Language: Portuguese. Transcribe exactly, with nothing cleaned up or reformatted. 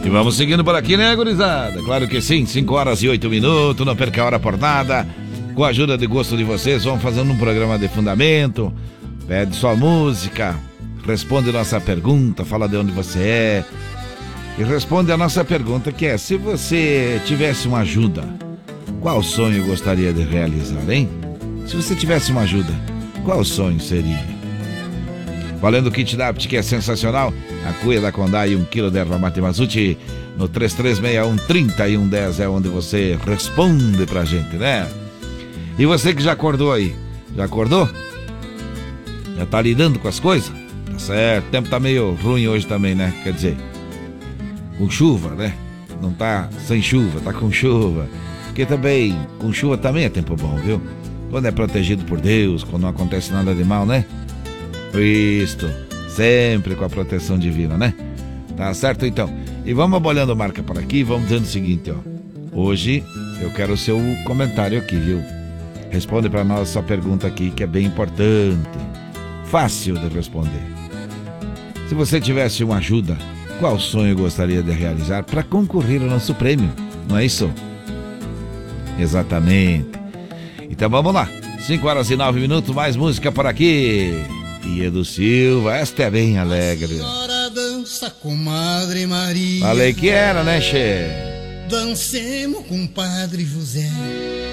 E vamos seguindo por aqui, né, gurizada? Claro que sim, cinco horas e oito minutos, não perca a hora por nada. Com a ajuda de gosto de vocês, vamos fazendo um programa de fundamento. Pede sua música, responde nossa pergunta, fala de onde você é. E responde a nossa pergunta, que é: se você tivesse uma ajuda, qual sonho gostaria de realizar, hein? Se você tivesse uma ajuda, qual sonho seria? Valendo o kit Dapt, que é sensacional. A cuia da Condá e um quilo de erva mate Mazuti no três três seis um, três um um zero é onde você responde pra gente, né? E você que já acordou aí, já acordou? Já tá lidando com as coisas? Tá certo, o tempo tá meio ruim hoje também, né? Quer dizer, com chuva, né? Não tá sem chuva, tá com chuva. Porque também, com chuva também é tempo bom, viu? Quando é protegido por Deus, quando não acontece nada de mal, né? Isto, sempre com a proteção divina, né? Tá certo, então? E vamos abolhando marca por aqui, vamos dizendo o seguinte, ó. Hoje eu quero o seu comentário aqui, viu? Responde pra nós essa pergunta aqui, que é bem importante. Fácil de responder. Se você tivesse uma ajuda, qual sonho gostaria de realizar para concorrer ao nosso prêmio? Não é isso? Exatamente. Então vamos lá. cinco horas e nove minutos, mais música por aqui. E Edu Silva, esta é bem alegre. Agora dança, comadre Maria. Falei que era, né, che? Dancemos com Padre José.